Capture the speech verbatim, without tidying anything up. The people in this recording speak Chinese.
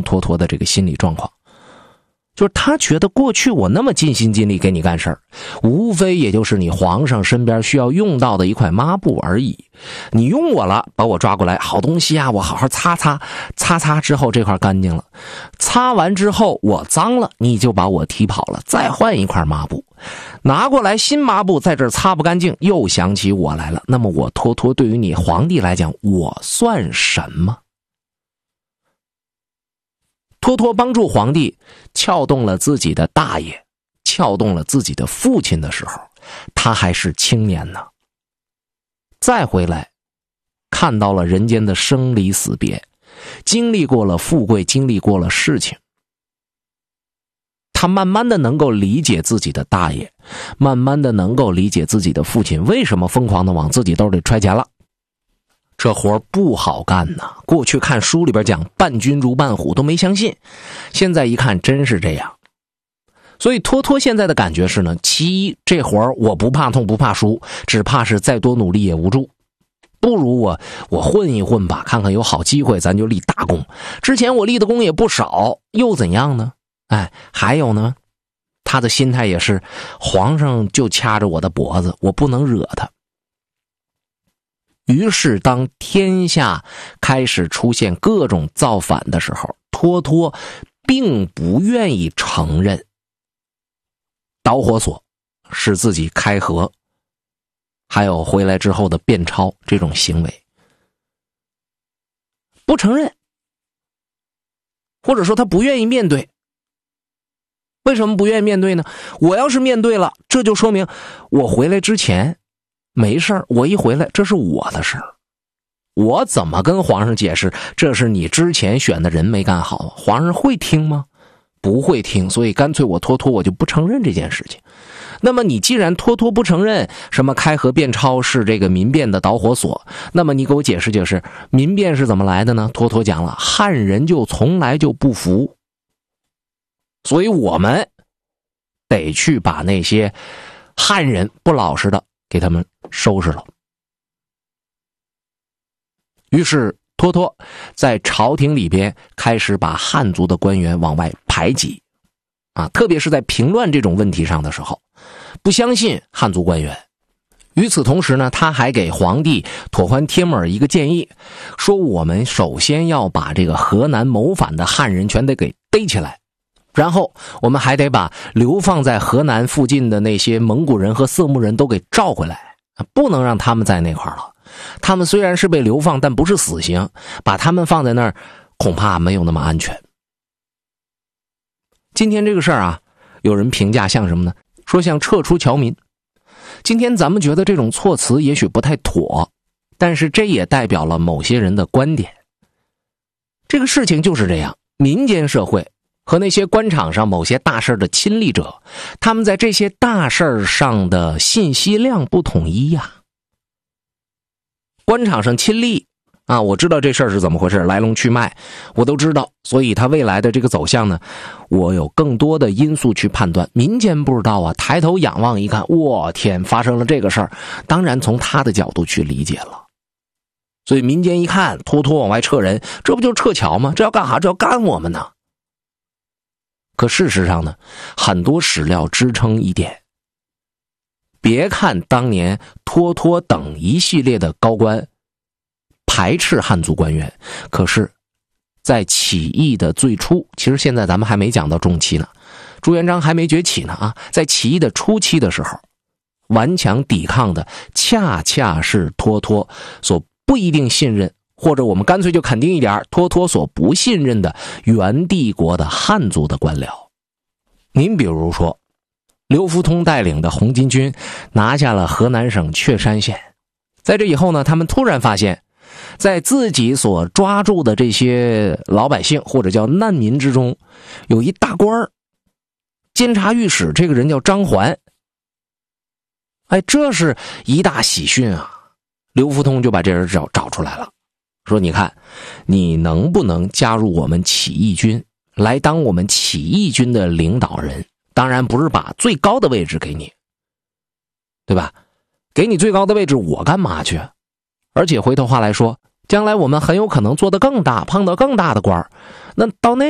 清托托的这个心理状况。就是他觉得过去我那么尽心尽力给你干事儿，无非也就是你皇上身边需要用到的一块抹布而已。你用我了，把我抓过来，好东西啊，我好好擦擦，擦擦之后这块干净了，擦完之后我脏了，你就把我踢跑了，再换一块抹布，拿过来新抹布，在这儿擦不干净，又想起我来了。那么我托托对于你皇帝来讲，我算什么？托托帮助皇帝撬动了自己的大爷，撬动了自己的父亲的时候，他还是青年呢。再回来，看到了人间的生离死别，经历过了富贵，经历过了事情，他慢慢的能够理解自己的大爷，慢慢的能够理解自己的父亲为什么疯狂的往自己兜里揣钱了。这活不好干呐！过去看书里边讲伴君如伴虎都没相信，现在一看真是这样。所以托托现在的感觉是呢，其一，这活我不怕痛不怕输，只怕是再多努力也无助，不如我我混一混吧，看看有好机会咱就立大功。之前我立的功也不少，又怎样呢？哎，还有呢，他的心态也是，皇上就掐着我的脖子，我不能惹他。于是当天下开始出现各种造反的时候，托托并不愿意承认导火索是自己开河，还有回来之后的变抄这种行为，不承认，或者说他不愿意面对。为什么不愿意面对呢？我要是面对了，这就说明我回来之前没事儿，我一回来这是我的事儿，我怎么跟皇上解释这是你之前选的人没干好？皇上会听吗？不会听，所以干脆我托托我就不承认这件事情。那么你既然托托不承认什么开河变抄是这个民变的导火索，那么你给我解释解释民变是怎么来的呢？托托讲了，汉人就从来就不服，所以我们得去把那些汉人不老实的给他们收拾了。于是托托在朝廷里边开始把汉族的官员往外排挤啊，特别是在平乱这种问题上的时候，不相信汉族官员。与此同时呢，他还给皇帝妥欢帖木儿一个建议，说我们首先要把这个河南谋反的汉人全得给逮起来，然后我们还得把流放在河南附近的那些蒙古人和色目人都给召回来，不能让他们在那块儿了。他们虽然是被流放，但不是死刑，把他们放在那儿恐怕没有那么安全。今天这个事儿啊，有人评价像什么呢？说像撤出侨民。今天咱们觉得这种措辞也许不太妥，但是这也代表了某些人的观点。这个事情就是这样，民间社会和那些官场上某些大事的亲历者，他们在这些大事上的信息量不统一呀。官场上亲历啊，我知道这事儿是怎么回事，来龙去脉我都知道，所以他未来的这个走向呢，我有更多的因素去判断。民间不知道啊，抬头仰望一看，我天，发生了这个事儿，当然从他的角度去理解了。所以民间一看拖拖往外撤人，这不就是撤侨吗？这要干啥？这要干我们呢。可事实上呢，很多史料支撑一点，别看当年托托等一系列的高官排斥汉族官员，可是在起义的最初，其实现在咱们还没讲到中期呢，朱元璋还没崛起呢啊，在起义的初期的时候，顽强抵抗的恰恰是托托所不一定信任，或者我们干脆就肯定一点，托托所不信任的元帝国的汉族的官僚。您比如说刘福通带领的红巾军拿下了河南省确山县，在这以后呢，他们突然发现在自己所抓住的这些老百姓或者叫难民之中，有一大官儿，监察御史，这个人叫张环。哎，这是一大喜讯啊！刘福通就把这人找找出来了，说你看你能不能加入我们起义军，来当我们起义军的领导人，当然不是把最高的位置给你，对吧？给你最高的位置我干嘛去？而且回头话来说，将来我们很有可能做得更大，碰到更大的官儿，那到那